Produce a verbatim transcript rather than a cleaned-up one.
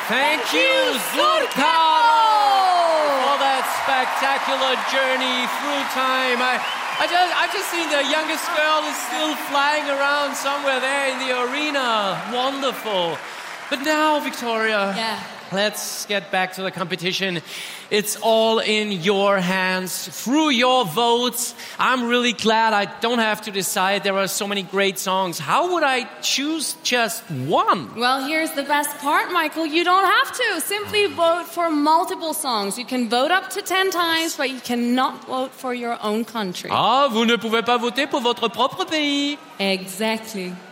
Thank you, Zurkaro, for that spectacular journey through time. I, I just, I just seen the youngest girl is still flying around somewhere there in the arena. Wonderful. But now, Victoria, yeah. let's get back to the competition. It's all in your hands, through your votes. I'm really glad I don't have to decide. There are so many great songs. How would I choose just one? Well, here's the best part, Michael. You don't have to. Simply vote for multiple songs. You can vote up to ten times, but you cannot vote for your own country. Ah, vous ne pouvez pas voter pour votre propre pays. Exactly.